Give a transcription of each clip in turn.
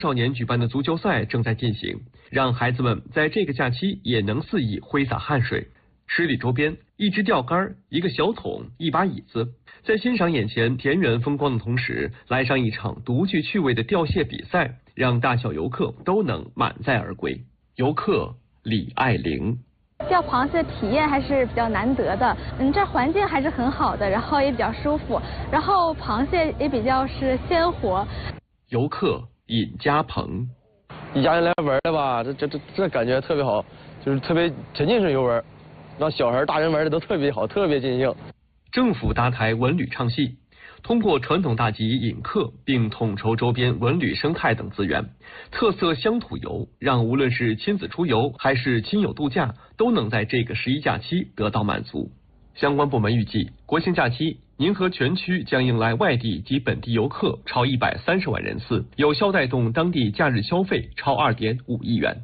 少年举办的足球赛正在进行，让孩子们在这个假期也能肆意挥洒汗水。十里周边，一支钓竿、一个小桶、一把椅子，在欣赏眼前田园风光的同时，来上一场独具趣味的钓蟹比赛，让大小游客都能满载而归。游客李爱玲。 钓螃蟹体验还是比较难得的，这环境还是很好的，然后也比较舒服，然后螃蟹也比较是鲜活。 游客尹家鹏， 一家人来玩的吧，这感觉特别好，就是特别沉浸式游玩，让小孩大人玩的都特别好，特别尽兴。 政府搭台文旅唱戏，通过传统大集引客，并统筹周边文旅生态等资源，特色乡土游让无论是亲子出游还是亲友度假，都能在这个11假期得到满足。相关部门预计，国庆假期宁河全区将迎来外地及本地游客超130万人次，有效带动当地假日消费超2.5亿元。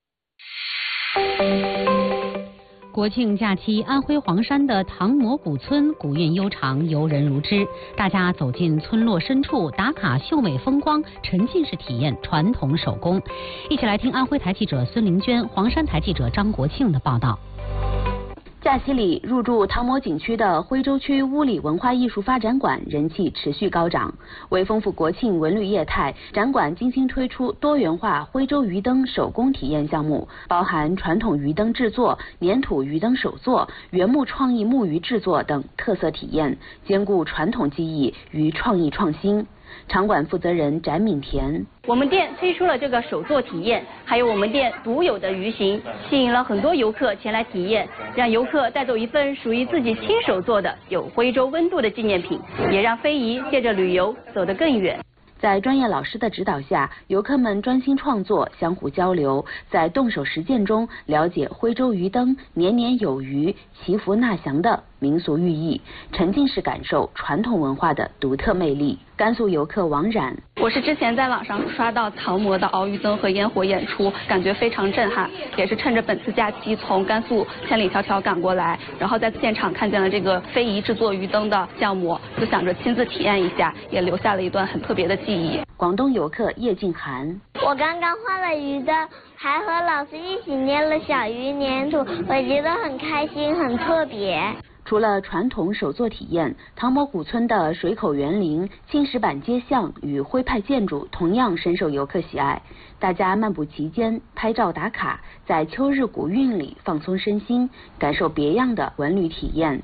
国庆假期，安徽黄山的唐磨谷村古韵悠长，游人如织。大家走进村落深处，打卡秀美风光，沉浸式体验传统手工。一起来听安徽台记者孙玲娟、黄山台记者张国庆的报道。 假期里入驻唐磨景区的徽州区乌里文化艺术发展馆人气持续高涨。为丰富国庆文旅业态，展馆精心推出多元化徽州鱼灯手工体验项目，包含传统鱼灯制作、粘土鱼灯手作、原木创意木鱼制作等特色体验，兼顾传统技艺与创意创新。场馆负责人翟敏田： 我们店推出了这个手作体验，还有我们店独有的鱼形，吸引了很多游客前来体验，让游客带走一份属于自己亲手做的有徽州温度的纪念品，也让非遗借着旅游走得更远。 在专业老师的指导下，游客们专心创作，相互交流，在动手实践中了解徽州鱼灯年年有余、祈福纳祥的民俗寓意，沉浸式感受传统文化的独特魅力。甘肃游客王冉： 我是之前在网上刷到唐磨的鳌鱼灯和烟火演出，感觉非常震撼，也是趁着本次假期从甘肃千里迢迢赶过来，然后在现场看见了这个非遗制作鱼灯的项目，就想着亲自体验一下，也留下了一段很特别的记忆。 广东游客叶静涵： 我刚刚画了鱼灯，还和老师一起捏了小鱼粘土，我觉得很开心，很特别。 除了传统手作体验，唐磨谷村的水口园林、青石板街巷与徽派建筑同样深受游客喜爱。大家漫步其间，拍照打卡，在秋日古韵里放松身心，感受别样的文旅体验。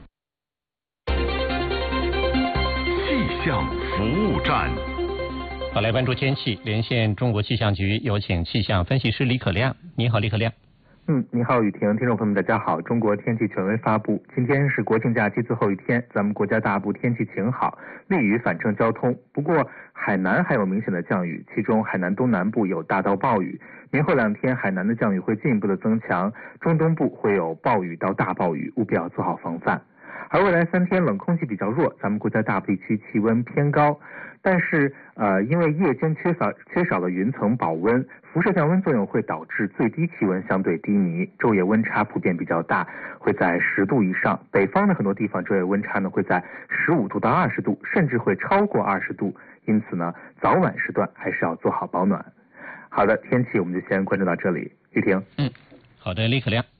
气象服务站。 好，来关注天气，连线中国气象局，有请气象分析师李可亮。你好，李可亮。 你好，雨婷，听众朋友们，大家好。中国天气权威发布，今天是国庆假期最后一天，咱们国家大部天气晴好，利于返程交通。不过海南还有明显的降雨，其中海南东南部有大到暴雨。明后2天，海南的降雨会进一步的增强，中东部会有暴雨到大暴雨，务必要做好防范。而未来3天冷空气比较弱，咱们国家大部地区气温偏高，但是因为夜间缺少了云层保温，辐射降温作用会导致最低气温相对低迷，昼夜温差普遍比较大，会在10度以上。北方的很多地方昼夜温差呢会在15度到20度，甚至会超过20度。因此呢，早晚时段还是要做好保暖。好的，天气我们就先关注到这里。雨婷。 好的，李可亮。